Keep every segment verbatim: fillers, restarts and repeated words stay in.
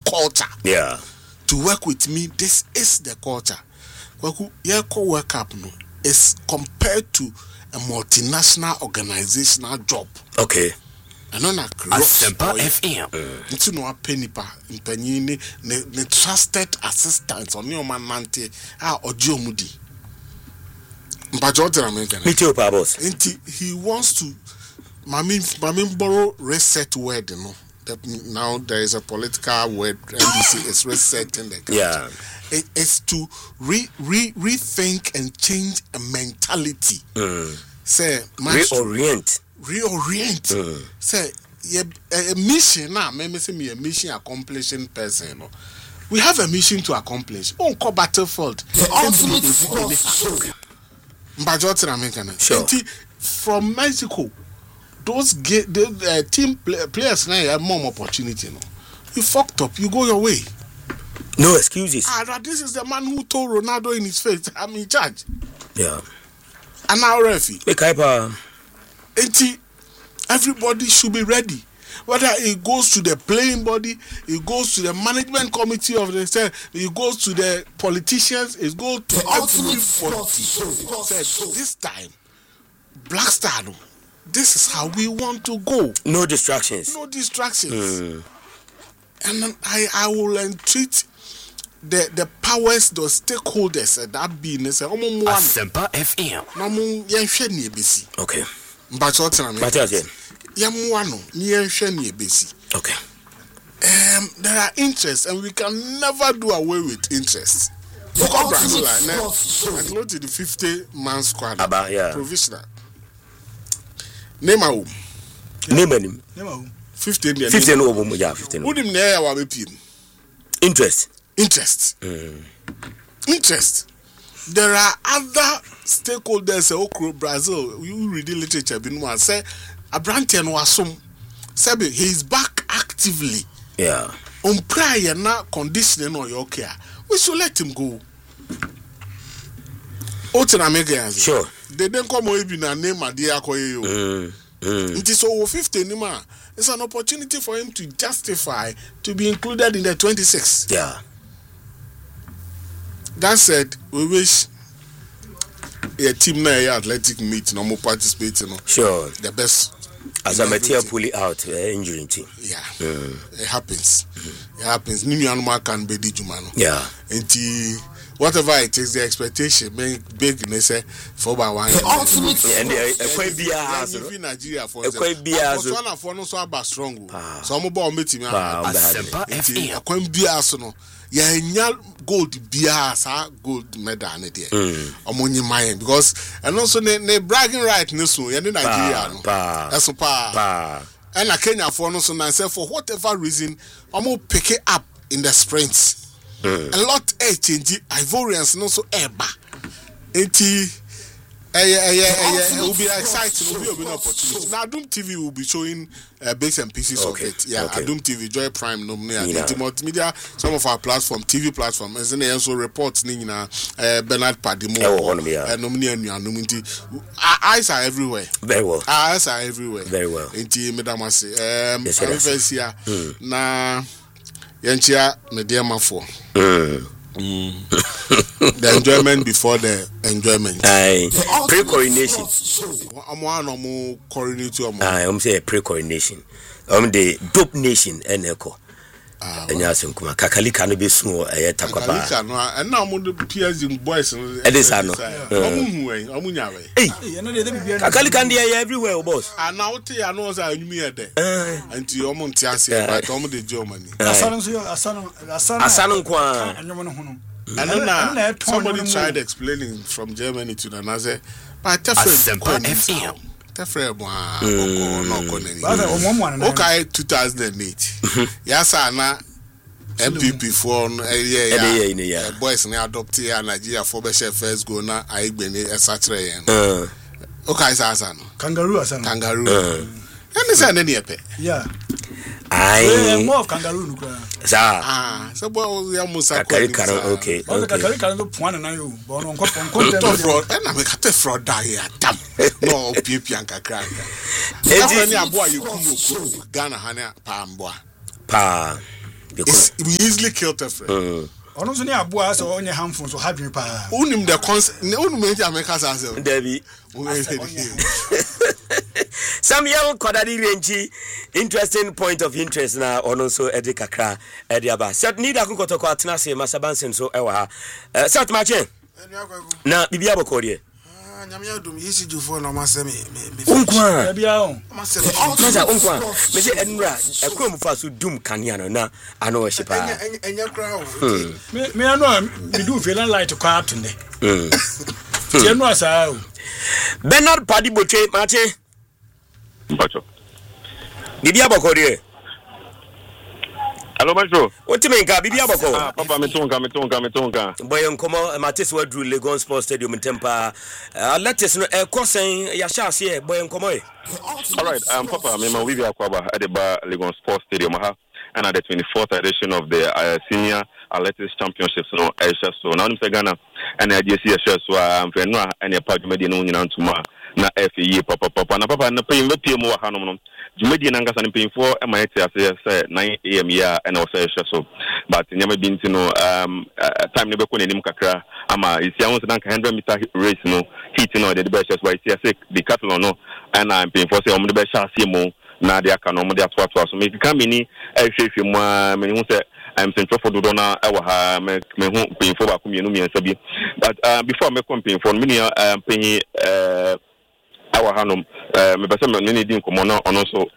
culture. Yeah. To work with me, this is the culture. Your co-work up no is compared to a multinational organizational job. Okay. I know na Asempa F M. Nti no apenipa mpanyin ne ne trusted assistant on your man nante a oji omudi. Mpacho tell me again. Meet your boss. Nti he wants to mami mami borrow reset word no. That now there is a political word N D C is resetting the country. Yeah. It is to re re rethink and change a mentality. Mm. Say reorient. Reorient. Mm. Say yeah, a, a mission now. Maybe say me a mission accomplishing person. No? We have a mission to accomplish. On call battlefield. Ultimate sport. Sure. From Mexico, those get the uh, team play, players now have more opportunity. No? You fucked up. You go your way. No excuses. Ah, this is the man who told Ronaldo in his face, I'm in charge. Yeah. And now referee. Ekaipa. Everybody should be ready. Whether it goes to the playing body, it goes to the management committee of the state, it goes to the politicians, it goes to everybody. Said this time, Black Star, this is how we want to go. No distractions. No distractions. Mm. And then I, I will entreat the the powers, the stakeholders at that business. Asempa F M. Okay. Okay. Okay. Um, there are interests, and we can never do away with interests. Look at Brazil, I go to the fifty man squad. Aba, yeah. Provisional. Name a home. Name him. Name a home. Fifteen. Fifteen no home. Yeah, fifteen. Who didn't know our pin? Interest. Interest. Mm. Interest. There are other stakeholders. Okay, Brazil. You read the literature. Been one say Abrantian was some. Sabi he is back actively. Yeah. On prior na conditioning or your care. We should let him go. Sure. They don't come over na name a dear koyo. Mm. Mm. It is over fifty anymore. It's an opportunity for him to justify to be included in the twenty-six. Yeah. That said, we wish a team na athletic meet no more participate no. Sure. The best. As a material pulling out uh, injury team. Yeah. Mm. It happens. Mm. It happens. Nini anuma can be di jumano. Yeah. And whatever it is, the expectation big big they say four by one. Ultimate. And a quite be a Nigeria for a quite be a one of one so about strong. So I'm about meeting me. A quite be a no. Yeah, gold bia sa gold medal ne there. Omonyi mind because and also ne bragging right ne so ye Nigeria no. That's pa. Pa. And a Kenya for no so na say for whatever reason omo pick it up in the sprints. Mm. A lot eh change Ivorians no so eba. Enti eh eh eh it will be exciting, it will be an opportunity. Now Adum T V will be showing uh, bits and pieces okay. of it. Yeah, okay. Adum T V, Joy Prime, nominate yeah. Multimedia, some of our platform, T V platform, and then also reports ni na uh, Bernard Padimo, uh, nominate and nominate. Eyes are everywhere. Very well. Eyes are everywhere. Very well. Enti Madam say, um, yes, yes, yes. Mm. Na Yanchia media mafo. Mm. Mm. The enjoyment before the enjoyment. Aye. Pre-coronation. I'm one of more coronation. Aye, I'm say pre-coronation. I'm the dope nation and echo. And yes, I'm kuma kakali kanu be small. I takwaba. And now I'm the P S G boys. It is ano. Hey, kakali kandi everywhere, boss. And now I know I knew me there. And you almost tiasi, but I'm the Germany. Asano, asano, asano. Asano kwa. And then somebody tried explaining from Germany to another. But Asempa F M. Okay, two thousand eight. Yes, Anna. M P P for yeah, yeah, boys now adopted Nigeria for best first go now. I been a Saturday. Okay, Sasano. Kangaroo, Asano. Kangaroo. And is any epe? Yeah. I more of kangaroo. Ah, so boy, we are Musa. Okay. Oh, the Kakari one and I, born on fraud, and I make a fraud die. No, Pipianka crack. Any boy you come Ghana, Hana, Pamboa. Pa. It's, we easily kill Tefre. Ono so ni aboa so onye harmful so hadwen pa. Unim the concept, unim the America say. Debbie. Samuel Kodadi Renchi, interesting point of interest na ono so edi kakra edi aba. Set need akokoto ko atena se masabansen so ewa ha. Set mache. Na bibia bokode. Nyame adum yisi jufo na masemi unkwa bia o masemi maza unkwa me se enra ekrom fa so dum kanea no na ano we shipa enya kra o me me ano me do feel light kwa atunde mm tie no asa o Bernard Padi Boche mache mpacho bibia bokode. Hello, Maestro. What do you mean, Bibia Boko? Ah, Papa, me tonka, me tonka, me tonka. Boy, on come, Matis were drew Legon Sports Stadium in Tempa. Let us know a crossing Yashas here, boy, on come. All right, um, Papa, me ma Vivi Akwaba at the bar Legon Sports Stadium, and at the twenty-fourth edition of the uh, Senior Athletics Championships, no, Asia. So now I'm saying, Ghana, and I just see a show, so I'm for no, and a part of Median Union to Ma, na F E, Papa, Papa, and Papa, and the pay me pay more Hanomon. Jumedi nanga sana paying for M I T say say nine A M yeah and also so but nyame bin to know um uh, time never ko nenim kakra ama isi awon na one hundred meter race no heat no the best why say the cattle no and I'm paying for say om the best chance mo na de aka no mo de ato ato so me ka mini ehwehwe mo a me hu say I'm central for do na e wa ha me me hu paying for ba ko mienu mi ansa bi but uh, before me come paying for me um paying uh our hanum uh me pese me ni din komo na ono so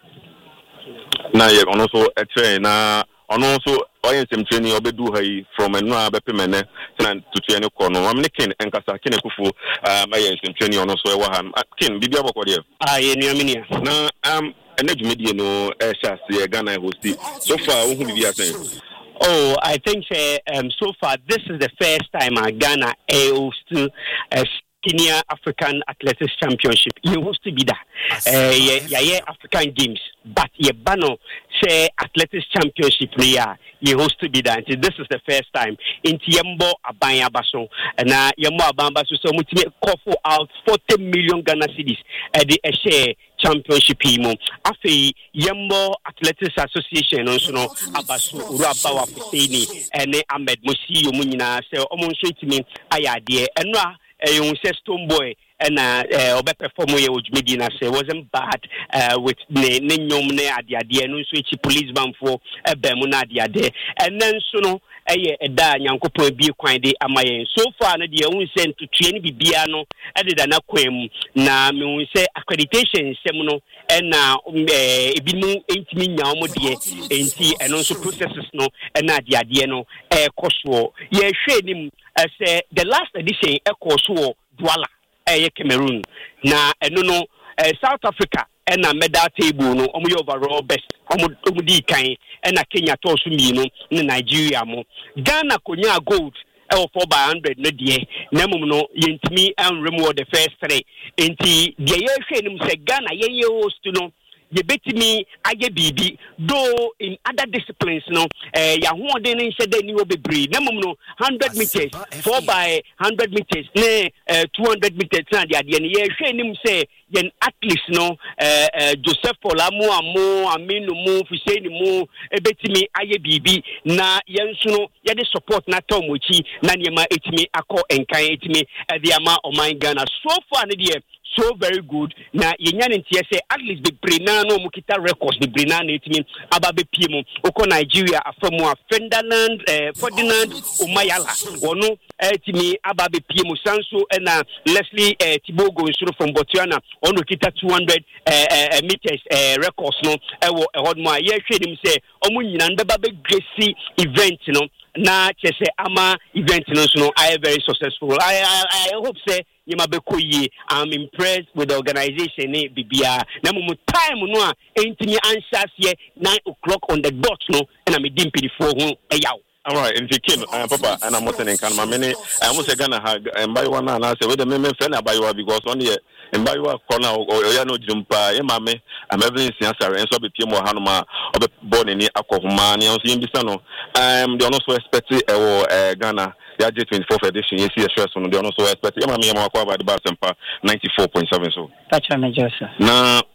na ye ono so e train na ono so oyen sem training obedu hai from enu abepe mene na tutu ene ko no am ne ken enkasa ken kufu uh ma ye sem training ono so e wa han ken bibia bokode ah ye ni amini na um energy media no e sha se Ghana hosti so far wo hu bibia sen. Oh, I think uh, um so far this is the first time uh, Ghana host uh, Senior African Athletics Championship. You used to be that. Uh, yeah, yeah, yeah, African Games. But yeah, Bano say Athletics Championship here. You used to be that. This is the first time. In Tiembo Abanya Baso. And now Yembo Abanya Baso so much call for out forty million Ghana cedis at the share championship imo. Afi Yembo Athletics Association also no Abaso Urabawa Fuseni and Ahmed Musi Yomunina say almost to me ayade and now you say Stone Boy and uh obe perform ye Medina say wasn't bad uh with ne ne nyom ne ade no so echi policeman for ebemu na ade and then so no eye eda nyankopon bi kwan de amaye so far no de un say to tue ne bibia no ede da na kwam na me un say accreditation sem no na ebi mu entimi nya mo de enti eno so processes no na ade ade no e koso ye hwe nim say the last edition e koso Douala eh Cameroon na eno no eh, South Africa and a medal table no omo overall best omo omo di kan and a Kenya to so mi no na Nigeria mo Ghana konya gold e o four by one hundred no de na mum no yentimi and remove the first three enti de ye hwe nim say Ghana ye ye host no ye betimi aye bibi do in other disciplines no eh ya ho de ne nse de ni obebre na mum no one hundred meters four by one hundred meters ne eh, two hundred meters na de ade ne ye hwe nim say yen athletes no eh, eh Joseph Olamu amu Aminu mu Fuseni mu ebetimi aye bibi na yen so no ye de support na tomochi na niema etimi akọ enkan etimi e de ama oman Ghana so far ne de so very good na yenya ntie say at least the brina no mukita records the brina na etimi ababe piem oko Nigeria afamu a Fenderland eh, Ferdinand Umayala wono etimi ababe piem sanso na Leslie eh, Tibogo nsuro from Botswana ono kita two hundred eh, eh, meters eh, records no ewo ehodmo ye hwe nim say omo nyina ndaba be grace event no na chese ama event no so no I very successful I I, I hope say Yemabekoye, I'm impressed with the organization. Eh, Bibia. Now, my time no a entimi answers here nine o'clock on the dot no, and I'm a dimpy for who a yaw. All right, and Vicky, uh, Papa, and I'm not saying can my many. I almost gonna have and buy one and I say, wait a minute, friend, I buy you because only and buy you a corner or you know jumpa. Yeah, mammy, I'm everything answer and so be Pimo Hanuma or the born in the Akohumani on the Bisano. I'm the also expected uh Ghana. The J twenty-fourth edition, you see a stress on the also expect. I'm a Makwaba the Basempa ninety-four point seven. So that's a major, sir. Now,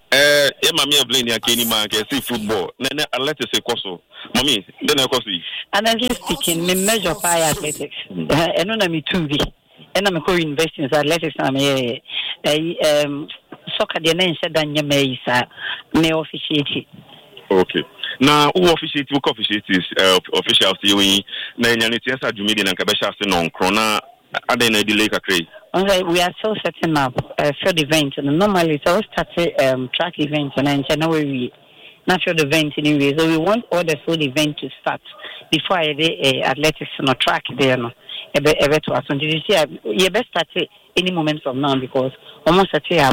Eh, e mami Evelyn ya keni ma ke see football. Na na athletics e koso. Mami, then e koso yi. Honestly speaking, me measure by athletics. Eh, no na me two bi. E na me ko university in athletics na me eh um soccer de na nse da nya me isa me officiate. Okay. Na who officiate who officiate is uh, official see na nya ne tiasa dwumedi na nkabesha se non krona ade na delay kakray. Okay, we are still setting up a field event and normally so start um track event and then January natural event anyway. So we want all the field event to start before I the uh, athletics no track there no. Ebe ebe to us. So you see you best start any moment from now because almost at here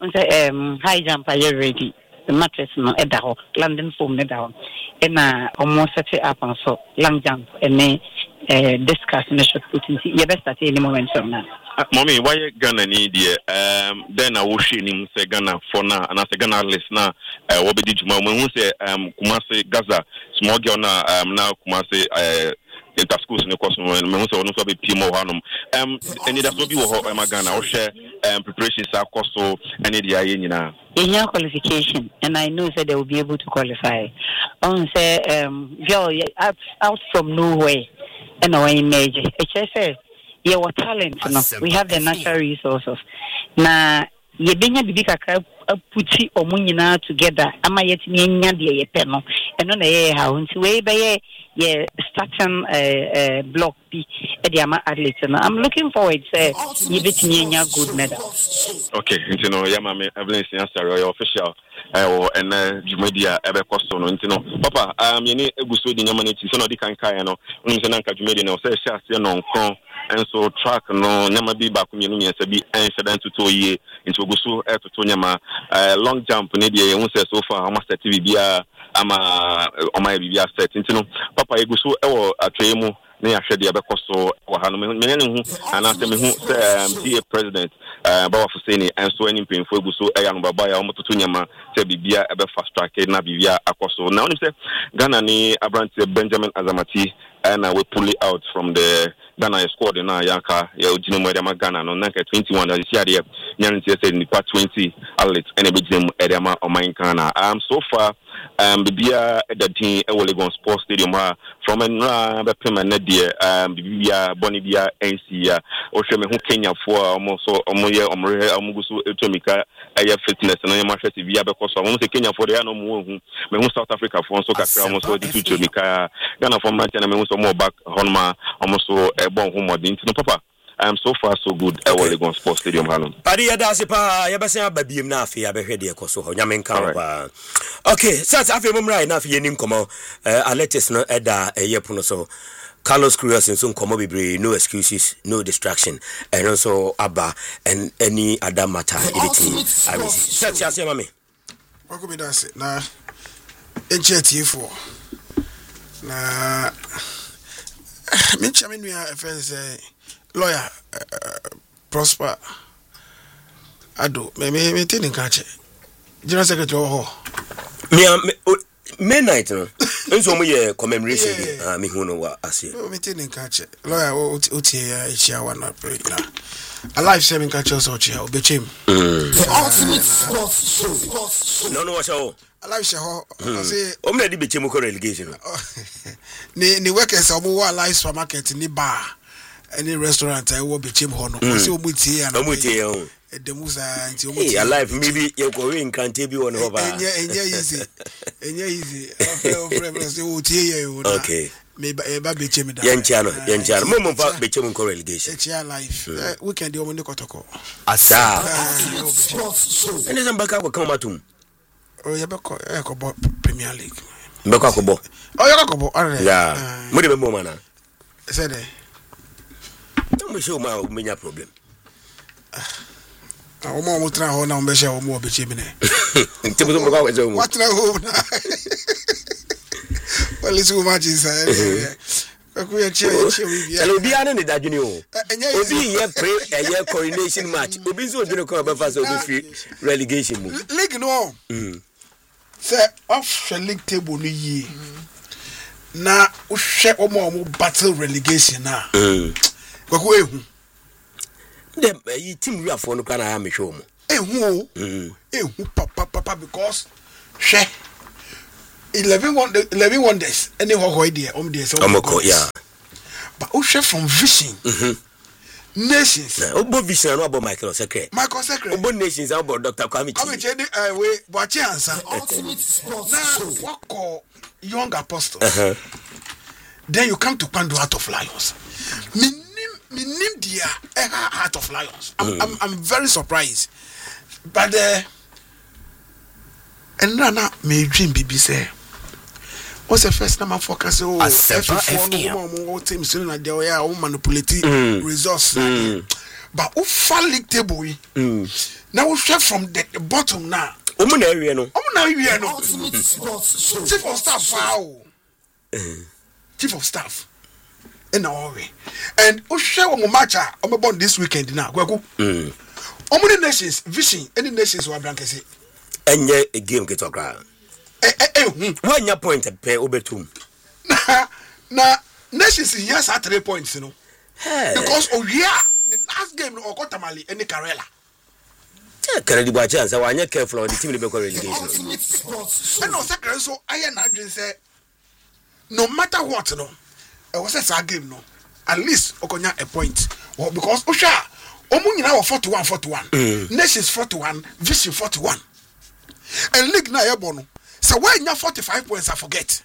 um high jump are you ready. The mattress no edaho landing foam edaho and uh almost set it up and so long jump and then uh discuss in the short put in you best start any moment from now. Uh, mommy, why Ghana need um then I will share him say Ghana for now and as a Ghana listener uh what be did you say um Kumasi Gaza small girl now um now Kumasi uh inter schools in the course when me say ono so be pimo hanom um any that so be wo am Ghana or share um preparations are course so any the aye nyina in your qualification and I know that they will be able to qualify on say um girl out out from nowhere and our image H S A yeah, what talent, no? We have the natural resources. Na ye benya bibi kakra puti omunyina together. Ama yet ni nya de ye pe no. Eno na ye ha unti we be ye starting uh, uh, block B e de ama athletes no. I'm looking forward say ye betini nya good medal. Okay, you know, ya mama Evelyn Siansa your official eh and Jumedia ebe kosto no ntino papa um ye ni eguso di nyama ne ti so no di kan kai no unu se na nka Jumedia no say sha se no nkon and so track no nyama bi ba kumienu mi se bi incident to ye into oguso e to nyama long jump ne de ye hu se so far ama set bibia ama oma bibia set ntino papa eguso e wo atwe mu ne ahwede abekoso wa ha no me ne hu ana se me hu se D A president eh ba wa fuseni and so any painful eguso e ya no baba ya omototo nyama se bibia ebe fast track na bibia akoso na oni se Ghana ni Abrante Benjamin Azamati and uh, we pull it out from the Ghana squad na yanka ya ojino mo area Ghana no nanka twenty-one as you see there nyanti say nipa twenty athletes and e be area ma oman Ghana um so far um bibia at the team e Legon Sports Stadium ha from na be pema na there um bibia bonibia N C ya o hwe me hu Kenya for omo so omo ye omre omuguso etomika aya fitness na ya mahwe T V ya be koso omo se Kenya for there no mo hu me hu South Africa for so kakra omo so di etomika Ghana for match na me hu so more back honma omo so e bon hu modin no papa I'm so far so good at okay. Legon Sports Stadium Hallam. Padi ya dasi pa ya basi ababiem na afi ya behwe de koso ho nyame nka ba. Okay, sat afi mumra na afi yenim komo uh, athletics no eda eye pono so Carlos Cruz and so komo bebre no excuses no distraction and also aba and any other matter editing I will see. Sat ya se mami. Wako be dance na encheti for na me chame nua afese say lawyer uh, Prosper Ado me me me tin nka che general secretary ho me me night no enso mo ye commemoration ah me hu no wa ase me tin nka che lawyer o tie ya ehia wa na pray na alive seven nka che so che o be chem the ultimate sports show no no wa show alive she ho say o me di be chem ko relegation ni ni workers o mo wa alive supermarket ni bar any restaurant I will be chim hono say omutie ya no omutie o edemusa nti omutie eh alive maybe you go in kante bi won ho ba enye enye easy enye easy after after say omutie ya o na okay me ba e ba be chim da yenchia no yenchia no mo fa be chim ko relegation yenchia life weekend o mo ne kotoko asa ene zamba ka ko kama matum o ya ba ko e ko bo Premier League mbe ko ko bo o ya ko bo are ya mo de be mo mana say de no show ma o menya problem ah o mo mo tra ho na o be she o mo be che mi ne nti mo ko ko mo what tra ho na well it's too much inside ko ya che che wi bia tell obi ane ne dadwene o obi ye pre ye coronation match obi so odwene ko ba fa so obi free relegation mu league no mm say off the league table no yi na o hwe o mo mo battle relegation na mm kwako ehu dem yi team wi afo no kana ya me hwe mo ehu o ehu papa papa papa because share eleven one eleven wonders any ho idea um there so yeah but who share from vision mhm nations obo vision no about Michael Secretary Michael Secretary obo nations about Doctor Kwame Kwame Chedi eh we boachi ansa na what call young apostle uh-huh. Then you come to Pandu Heart of Lions minim minim dia eh Heart of Lions I'm, mm. I'm I'm very surprised but uh and na me dream bibi say what's the first time I focus oh F four no team so na there ya o manipulate results but who fall league table now we share from the bottom now omo na ewie no omo na ewie no chief of staff wow chief of staff in our way and we share one match omo born this weekend now gwaku omo the nations vision any nations wa branke say enye a game get okra eh eh eh one ya point pe obetum na na nations here are three points you know hey. Because oh yeah the last game no okotamali any Karela Kennedy Boachi say wanye careful on the team be relegation and no second so I na dream say no matter what no e was a game no at least okonya a point or because osha omu nyina wo forty-one forty-one mm. Nations forty-one Vision forty-one and league na yebo no so when you forty-five points I forget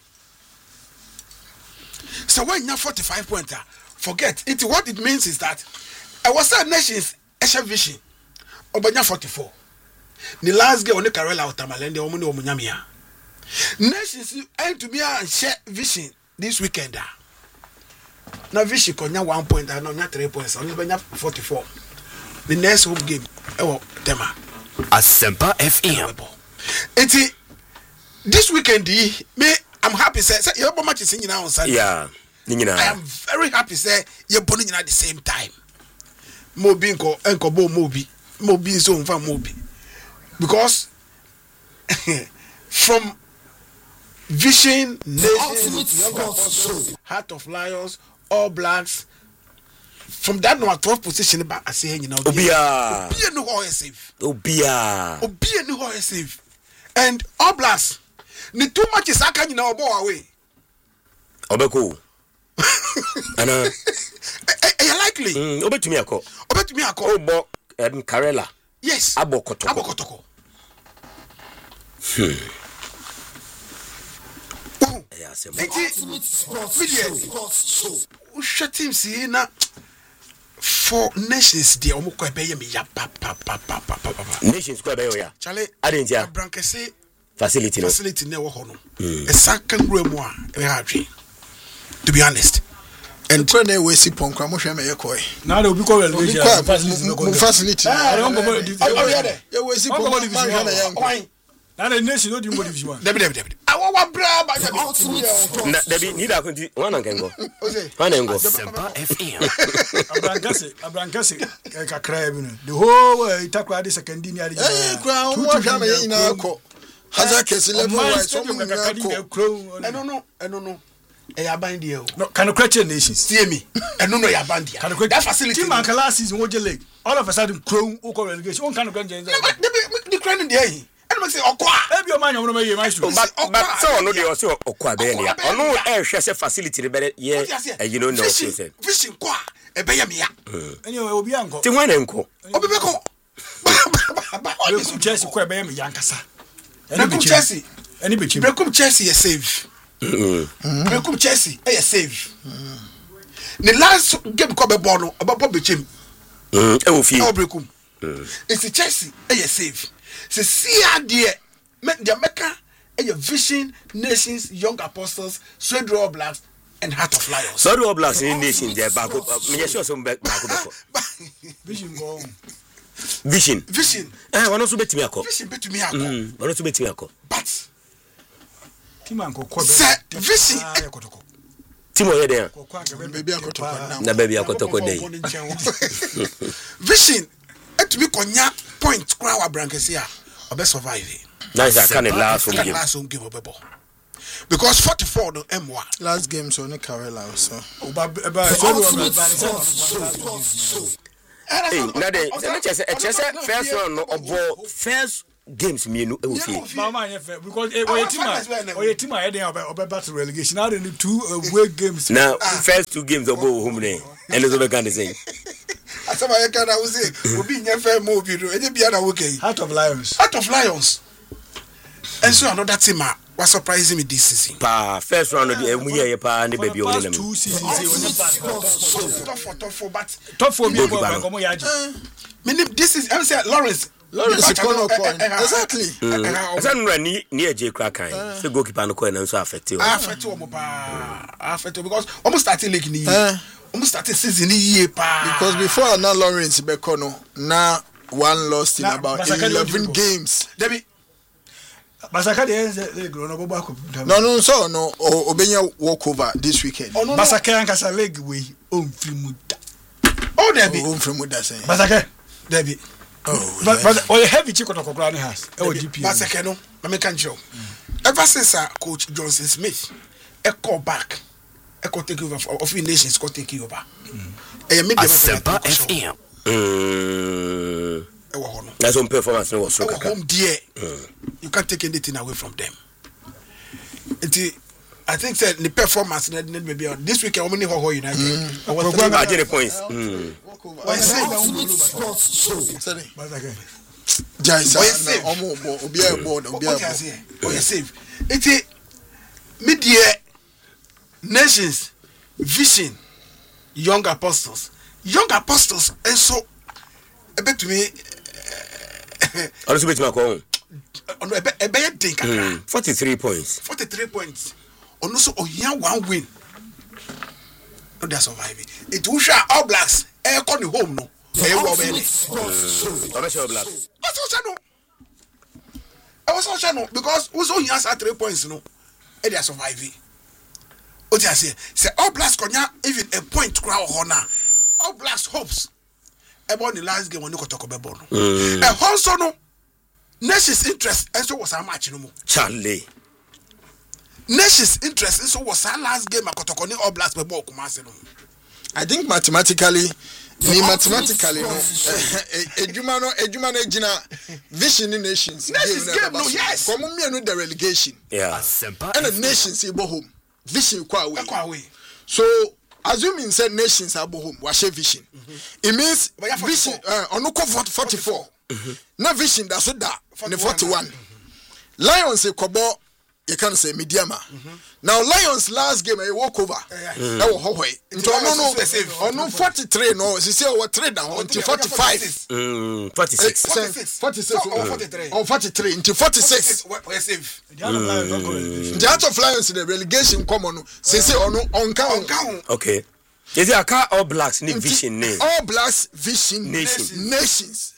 so when you forty-five points forget it what it means is that I was a Nations Esha Vision obanya forty-four the last game on the Karela Otamalende omu ni omunyamia Nations and to me and share Vision this weekend na Vision konya one point and na three points only banya forty-four the next home game ewo tema Asempa F M enti this weekend me I'm happy say say your match is nyina on Sunday yeah nyina I am very happy say your bonu nyina at the same time mobi nko enko bo mobi mobi so mfa mobi because from Vision Nations Heart of Lions All Blacks from that number twelve position back I say you know obia obia no how safe obia obia no how safe and All Blacks ni two matches aka nyina obo away obeko ana eh likely mm obetumi akọ obetumi akọ obo em Karela yes abokotoko abokotoko hmm yeah say we shut him see na for Nations there omo ko ebe ye me ya pa pa pa pa pa Nations ko ebe yo ya chale adentia brankese facility no facility na wo ho no e saka ngura mu a e ha dwe to be honest and try na we see ponkwa mo hwe me ye koi na na obi ko relegation facility no go facility I don't go about the yeah we see ponkwa ma hwe na ye na na Nation no di mo division one debi debi debi awo wa bra ba na debi ni da konti wana nkengo wana ngo Sempa F M abrankase abrankase kakra bi no the whole itakwa de second ni ari eh kwa mo hwa me ye na akọ haza kesi level wise so mo na akọ eno no eno no e ya band there no can credit Nations see me eno no ya band there that facility team and last season wo je league all of a sudden crown o relegation on can credit the crown there and me say okwa e bi o man yomo me my show but but so no dey o say okwa be ya ono e hwe say facility be ye you know no say Vision kwa e be ya me ya anyway obi anko ti hwan enko obi be ko Brekum Chelsea kwa be ya me yankasa Brekum Chelsea any be chim Brekum Chelsea e save Brekum Chelsea e save the last game ko be ball no about be chim mm e wo fi e Brekum it's Chelsea e save se sia de me de meka e Vision Nations Young Apostles Swede All Blacks and Heart of Lions Swede All Blacks in Nation there back up me sure so back back Vision go Vision Vision eh wono so betimi akọ Vision betimi akọ mm wono so betimi akọ but team anko ko be Vision team o ye den baby akotoko na baby akotoko dey Vision etumi konya point kwa wa brankesi a obe survive nice I can last home game last home game obebo because forty-four no M one last game so no Karela so oba hey na dey say me chese e chese first round no obo first games mienu e wo fie mama ye fair because e o team o ye team I dey obe battle relegation now they need two away games now first two games obo home ne and so be can say asama ye kana wo say obi nya fair mo obi do enye bia na wo kai Heart of Lions Heart of Lions and so another team was surprising me this season pa first round of the mu ye pa ne baby o ne two seasons top four top four but top four me go come ya me this is I say Lawrence Lawrence Kono coin exactly Asan no ni ni eje kra kan say goalkeeper no coin na so affect you affect o mo pa affect because almost starting league ni almost started season ni year pa because before na Lawrence be kono na one lost in about eleven games Debbie Basaka dey grow no go back no no so no obenya walk over this weekend Basaka ankasa leg we on film da oh Debbie on film da say Basaka Debbie oh but but o heavy chico to kokra ne has e o G P Basaka no na me kan show ever since uh, coach Johnson Smith e call back e go take over of the nations go take over e me Asempa F M mm that's on performance no so kaka home there you can't take anything away from them until I think said the performance that maybe on this week how many ho United I was going to get points mm why say sorry Jaisa omo obi e board obi e oh you save it media nations vision young apostles young apostles and so a bit to me also bit ma ko on e be dey kaka forty-three points forty-three points on also oyan one win no dey survive it will show All Blacks e come the home no e wo be ni o show Blacks what's also no I was also no because who's only has three points no e dey survive o ti say say All Blacks konya even a point crowd honor All Blacks hopes about the last game when you talk about bono. And also no Nations interest and so was a match no more. Charlie. Nations interest and so was our last game akotokoni All Blacks be ball Kumasi no. I think mathematically me mathematically no ejuma no ejuma no gina vision in Nations game no yes. Come me no the relegation. Yeah. And the Nations e bo home. Vision kwa away. Kwa away. So assuming said Nations are home, wash vision. It means vision uh on forty-four. Mm-hmm. Na vision that's so that the forty-one. Mm-hmm. Lions a kobo you can say mediama. Mm-hmm. Now Lions last game a walk over. Mm-hmm. That was Hawaii. Into no no forty-three no, she say over trade down until forty-five. Mm, forty-six. forty-six. forty-six. So, mm. forty-three. Oh, forty-three into forty-six. We're safe. The Out of Lions in the relegation come on. Say say on on count. Okay. Is it a car All Blacks need vision name? All Blacks vision Nations. Nations.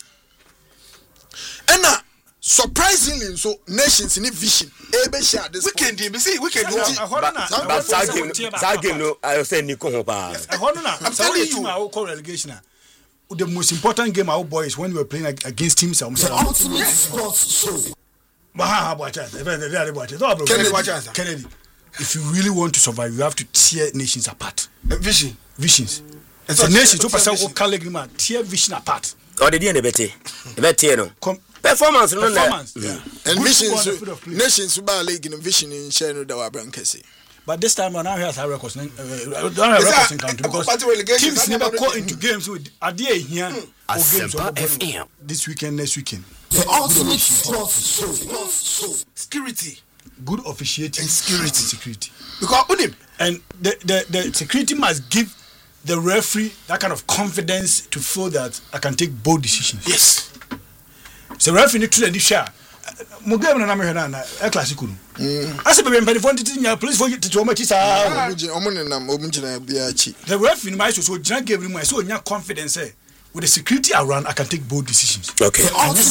And now surprisingly so Nations in vision ebe share this weekend we see weekend but that game that game no I say ni ko ho ba I'm telling you our call relegation the most important game our boys when we were playing against teams ultimate sports show Maha Boacha very Boacha Kennedy if you really want to survive you have to tear Nations apart vision visions so Nations to pass out call agreement tear vision apart or the end bete e bete no performance no na and visions Nations ba league in vision in share no da wa brankese but this time now he has high records don't have records in country because teams never call into games with idea here or games F M this weekend next weekend the ultimate sports show security good officiating and security security because unim and the, the the security must give the referee that kind of confidence to feel that I can take bold decisions. Yes. So referee need to the share. Mugame na me na na e classic no. Ase be be for nya police for to to machi sa. Omo ne nam omo gina bia chi. The referee my so so gina game mu so nya confidence eh with the security around I can take bold decisions. Okay.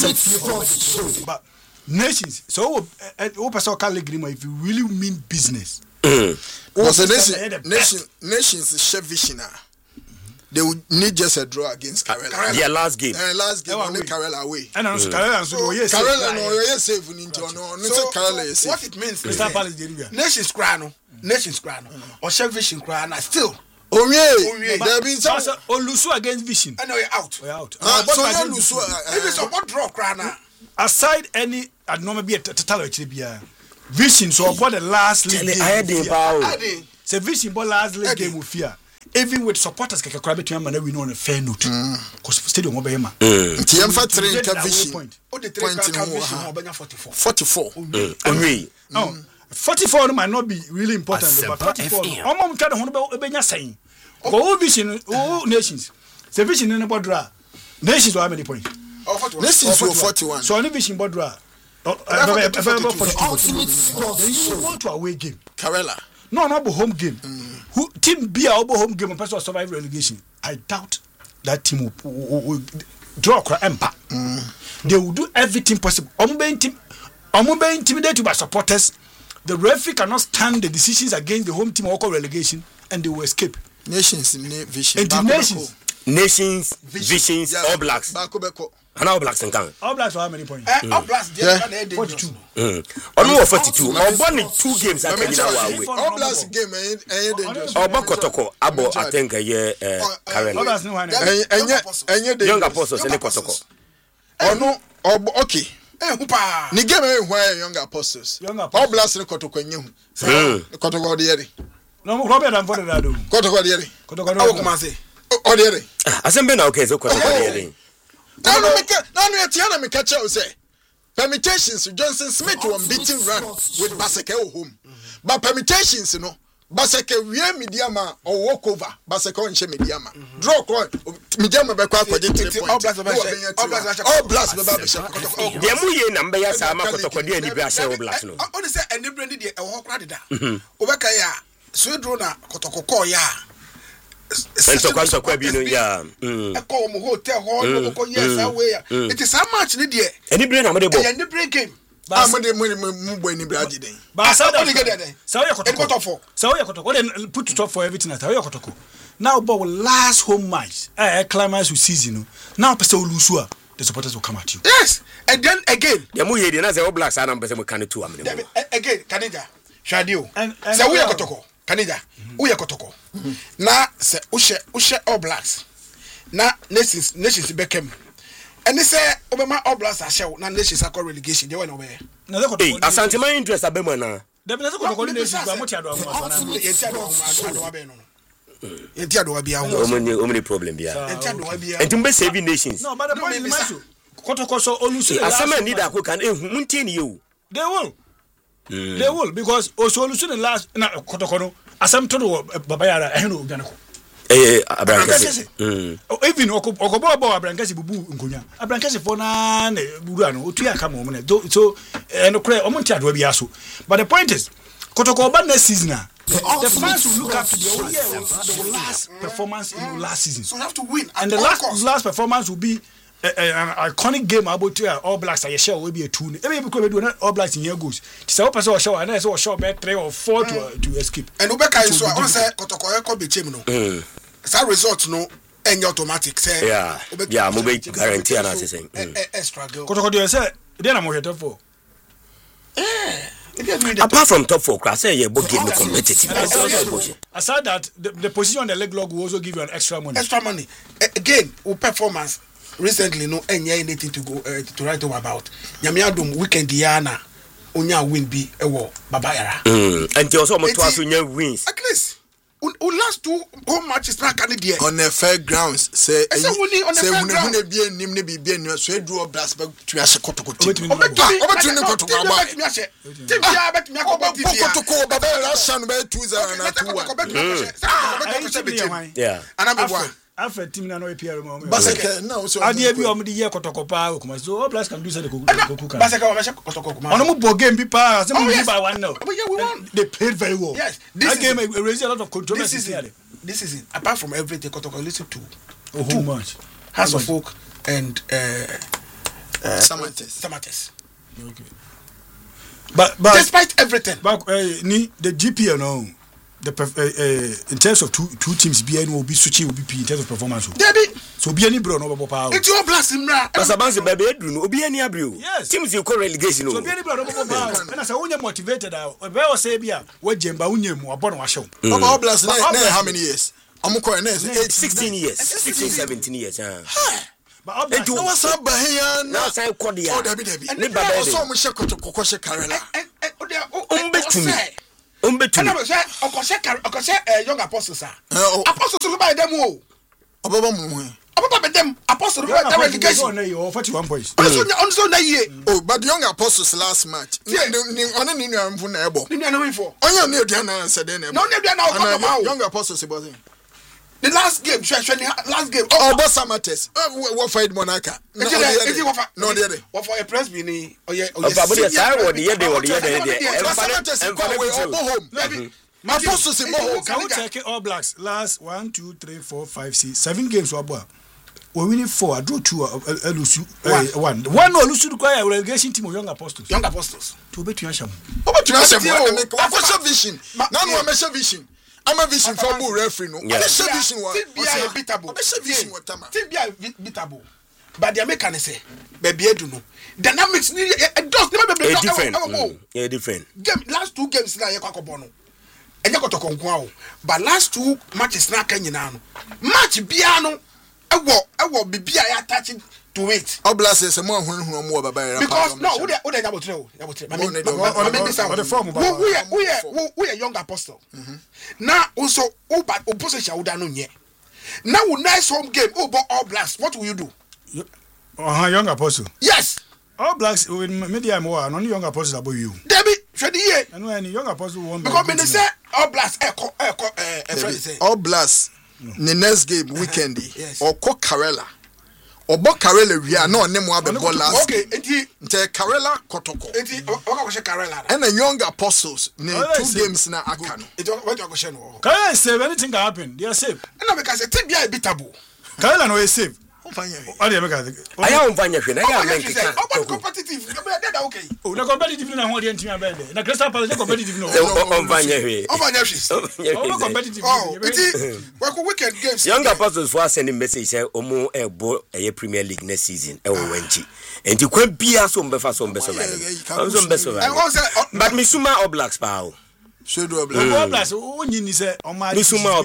But Nations so o person can agree if you really mean business. Was a nation, nation, nations share vision. They would need just a draw against Karela. Yeah, last game. Uh, last game only Karela away. And also Karela so yes. Karela no yes save into no. No Karela is what it means. Crystal Palace the area. Nations crown, nations crown, or share vision crown still. Oh yeah, there been some Olusu against vision. And we're out. We're out. Ah, so Olusu. If it's about draw crown. aside any abnormal be a total actually vision so about the last league game. Say vision about last league game with fear. Even with supporters kaka crab to man we know on a fair note. Cause stadium obe ma. Ti em fa three vision. O the three vision obenya forty-four. forty-four. Onwe. No. forty-four no might not be really important but forty-four. Omo mka de ho no obenya saying. Go vision oh nations. Say vision in about draw. Nations how many points? Nations were forty-one. So only vision about draw. Ultimate want to away game. Karela. No, not a home game. Mm. Who team be a home game and person survive relegation? I doubt that team will, will, will draw a empire. Mm. They will do everything possible. Ombe intimidated by supporters. The referee cannot stand the decisions against the home team or relegation, and they will escape. Nations vision. And the nations. Nations visions. All Blacks. And All Blacks and Kang. All Blacks for how many points? Uh, All Blacks forty-two. Mm. Only forty-two. Or only two games at the All Blacks game eh dangerous. Or Bakotoko Abo I think a year Karen. All Blacks no one. Enye Young Apostles and Kotoko. Oh no, okay. Eh hupa. Ni game eh where Young Apostles. All Blacks in Kotoko nyu. Kotoko de yeri. No Robert and for that do. Kotoko de yeri. Kotoko no come say. O de yeri. Asembe na okay so Kotoko de yeri. No, no, make no, no. Tiana me catch you say permutations. Johnson Smith won beating run with Baseke home, but permutations, you know, Baseke we mediama or walk over Baseke on mediama. Draw coin mediama by quite point. All blast, all blast, the Amuye number yes, I'm a Kotoko and Ibra blast. No, only say and Nibrandi a walk radida. Obakaya, Swedrona, Kotoko, ya. And so quite so quite you know, yeah. A call hotel hall, yes, away. It is how much need ye. Any brain, I'm going to break game. I'm going to move when you brag it. But I said, only get it. So you're got for. So you're got put to for everything at Ayakotoko. Now, but last home match, I climax with season. Now, Pastor Lusua, the supporters will come at you. Yes, and then again, the Muye, the Nazar Blacks, and I'm going to two. Again, Canada, Shadio, and so we are Kotoko. Canada, we are Kotoko. Na se ushe ushe All Blacks. Na nations nations became. And they say Obama All Blacks are show na nations are relegation. They went away. Hey, Asante my interest abema na. They be na ko nations ba mo ti ado mo na. Yenti ado ado wa be no. Yenti ado wa bia wo. Omni omni problem bia. Yenti ado wa bia. Enti be save nations. No, but the point is maso. Kotoko so olusu. Asama need akọ kan ehun muntie ne you. They will. Mm. They will because Osolusu the last na Kotoko asam to baba yara ehno oganako eh abrankase mm even okobo baba abrankase bubu nkonya abrankase for na na buru ano otu aka mo mo so eno kre o monti ado bia so but the point is Kotoko ba next season the fans will look up to the oh yeah the last performance in the last season so you have to win and the last course. last performance will be Uh, uh, an iconic game about to uh, All Blacks. I share will be a two. Every because we do not All Blacks in here goes. So what person show and I saw show back three or four to uh, to escape. And Ubeka is so I say Kotoko e be chim no. That result no any automatic say. Yeah. Yeah, mo be guarantee na say. Extra goal. Kotoko dey say dey na mo hete for. Eh. Apart from top four, class say you both game competitive. Aside that, the, the position on the leg log will also give you an extra money. Extra money. Uh, again, our performance recently no any anything to go uh, to write about. Nyamiadum weekend yana onya win be ewo babayara. Mm. And you also want to also wins. At least we last two home matches na kan dey on the fair grounds say say when when be nim ne bibia ni so edu obras ba tu ase kotokoti obetu ni kotoko ba ti bia bet mi akọ ti bia kotoko baba ra shan ba two zero na two one yeah ana be boy after team na no appear mo baseke na so ade bi o mo di ye kotoko pa o kuma so obras can do say the koku kan baseke o me she kotoko kuma ono mo bo game bi pa say mo win by one now but yeah we won they played very well. Yes, that game raised a lot of controversy. This is this is apart from everything Kotoko listen to oh, too much House of Folk and uh, uh Samates Samates okay but but despite everything but uh, ni the G P L no the uh, uh, in terms of two two teams B N will be switching will be in terms of performance Debbie so be any bro no power it's your blast imra Basabanse baby edru no obi ani abrio yes teams you call relegation no so be any bro no power and say unya motivated a be o say bia we jemba unya mu abo no wa show Papa Blast na how many years amukọ na sixteen years sixteen seventeen years ah Etu was a Bahian. now say Kodia. Oh, Debbie Debbie. Ni baba I saw Michelle Kotokoshe Karela. Umbetumi. Umbetumi. Okoshe okoshe young apostles are. Apostles by them all. Obaba Mumu. Obaba them apostles by their education. Oh, forty-one points. On Sunday. Oh, but the young apostles last match. On an Indian for Nebo. Indian for. On your near Diana said, no, no, young apostles was in. The last game, last game. Oh, but Samates. What fight Monaca? No, no, what for a press bini? Oh, yeah, oh, yeah, my apostles in Boho. Can we check it all blacks? Last one, two, three, four, five, six, seven games were boy. We winning four, I drew two, I lose one. One or lose to the relegation team of young apostles. Young apostles. To be to Yasham. Over to Yasham, make a vision. Now, no, I'm a vision. I'm a vision for Bull referee. No, I'm a vision. What? Beatable. I'm a vision. What? Tibia beatable. But the American say, baby, I don't know. Dynamics need a dog. Never be different. Yeah, different. Game last two games na ye kwakobono. Enye kotokonkwa o. But last two matches na kan nyina no. Match bia no ewo ewo bibia ya attach to it. Oblast say mo ahunhun mo baba ya. Because no, we dey we dey double three. Double three. I mean, the form we we we we a young apostle. Now also oba opposition would no nye. Now we nice home game over All Blacks. What will you do? Uh-huh, young apostle. Yes. All Blacks with media more and only young apostles about you. Debbie, for the year. And when young apostle won. Because when they say All Blacks, echo, echo, eh, All Blacks, the next game weekend, or Cook Karela, or Bok Karela, we are no name more than last. Okay, Nte Karela Kotoko. And the young apostles, two games na Akano. It was what your question. Karela is safe, anything can happen. They are safe. And because it's a bit taboo. Karela no is safe. I am Vanya. I am competitive. Okay. Oh, the competitive na ho de ntima bende. Na Crystal Palace competitive no. On Vanya. On Vanya. Oh, competitive. Oh, it we go weekend games. Young apostles for sending message say omo e bo e Premier League next season e wo wanchi. Enti kwa bia so mbefa so mbeso ba. So mbeso ba. But me suma All Blacks pa o. Should do All Blacks only ni say o ma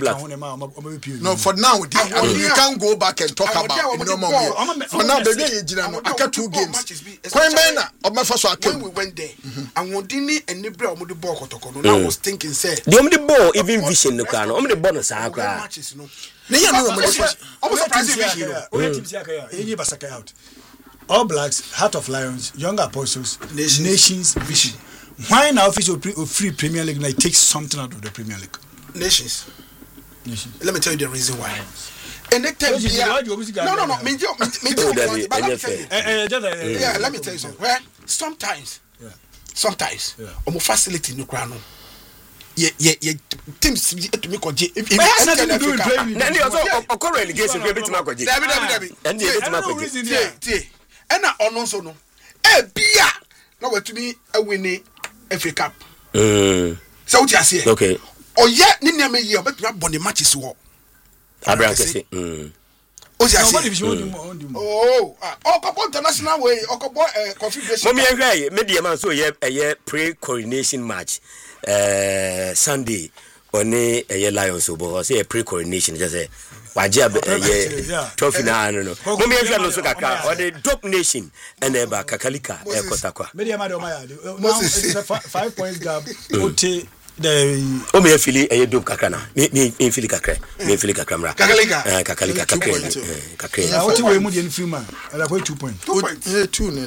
no for now I mean, you can't go back and talk about it no more. For now the day you know aka two games when men o ma fa so aka when we went there and wodini enibra o mo the ball kotoko no I was thinking say the om the ball even vision no kra no om the ball no sa kra matches no ne ya no mo almost surprising vision o ya team sia kaya e basaka out All Blacks, Heart of Lions, Young Apostles, Nations, Nations Vision. Why now official free Premier League now it takes something out of the Premier League? Nations. Nations. Let me tell you the reason why. And they tell me, no, no, no, me, me, me, yeah, let me tell you something. Well, sometimes, yeah. sometimes, yeah. on facility no crown. Yeah, yeah, yeah. Teams to me koji. If if nothing to do with playing. Then you also occur relegation we bit makoji. David, David, David. And you bit makoji. Tie, tie. And na ono so no. Eh bia. Na watumi a win F A Cup. Mm. So what you say? Okay. Oh yeah, ni na me ye obetumi abon the matches wo. Abraham say. Mm. Oh yeah. Oh, oh, Okobo international way, Okobo configuration. Mommy ehwe me de man so ye ye pre-coronation match. Uh, Sunday oni eye Lions obo say a pre-coronation just say waje eye trophy na no no mo me ehwe no so kaka or the dope nation and e ba kakalika e kotakwa media ma de o ma ya now it's a five points gap oti the o me feel eye dope kaka na me me feel kaka me feel kaka mra kakalika eh kakalika kaka kaka na oti we mu de free man ala ko two points two points eh two